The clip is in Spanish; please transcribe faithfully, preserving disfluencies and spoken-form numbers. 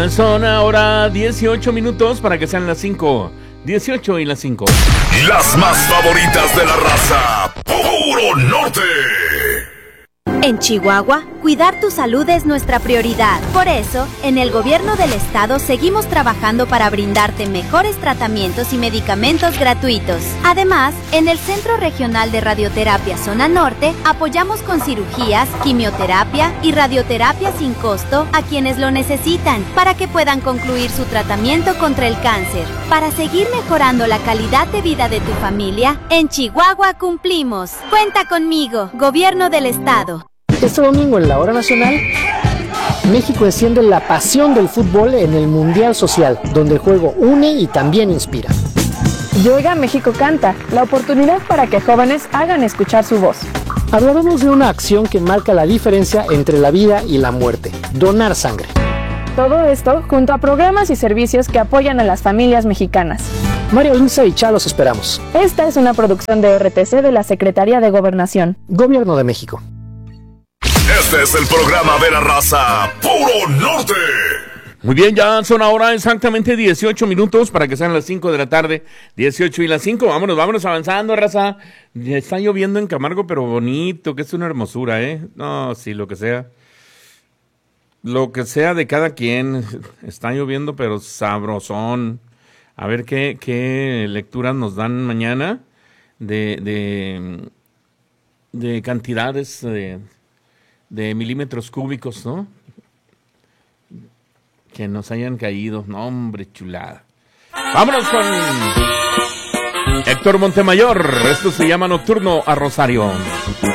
Son ahora dieciocho minutos para que sean las cinco. dieciocho y las cinco. Las más favoritas de la raza. Puro Norte. En Chihuahua, cuidar tu salud es nuestra prioridad. Por eso, en el gobierno del estado seguimos trabajando para brindarte mejores tratamientos y medicamentos gratuitos. Además, en el Centro Regional de Radioterapia Zona Norte, apoyamos con cirugías, quimioterapia y radioterapia sin costo a quienes lo necesitan para que puedan concluir su tratamiento contra el cáncer. Para seguir mejorando la calidad de vida de tu familia, en Chihuahua cumplimos. Cuenta conmigo, Gobierno del Estado. Este domingo en la Hora Nacional, México enciende la pasión del fútbol en el Mundial Social, donde el juego une y también inspira. Y Oiga México Canta, la oportunidad para que jóvenes hagan escuchar su voz. Hablaremos de una acción que marca la diferencia entre la vida y la muerte, donar sangre. Todo esto junto a programas y servicios que apoyan a las familias mexicanas. Mario Linza y Cha los esperamos. Esta es una producción de R T C de la Secretaría de Gobernación. Gobierno de México. Este es el programa de la raza Puro Norte. Muy bien, ya son ahora exactamente dieciocho minutos para que sean las cinco de la tarde. dieciocho y las cinco, vámonos, vámonos avanzando, raza. Ya está lloviendo en Camargo, pero bonito, que es una hermosura, ¿eh? No, sí, lo que sea. Lo que sea de cada quien. Está lloviendo, pero sabrosón. A ver qué, qué lecturas nos dan mañana de, de, de cantidades de... de milímetros cúbicos, ¿no? Que nos hayan caído. No, hombre, chulada. Vámonos con Héctor Montemayor. Esto se llama Nocturno a Rosario.